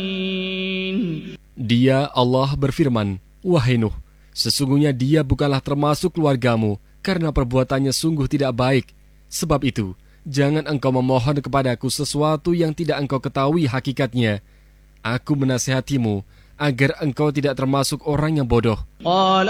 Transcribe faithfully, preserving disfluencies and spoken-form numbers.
Dia, Allah berfirman, wahai Nuh, sesungguhnya dia bukanlah termasuk keluargamu, karena perbuatannya sungguh tidak baik. Sebab itu, jangan engkau memohon kepadaku sesuatu yang tidak engkau ketahui hakikatnya. Aku menasihatimu, agar engkau tidak termasuk orang yang bodoh.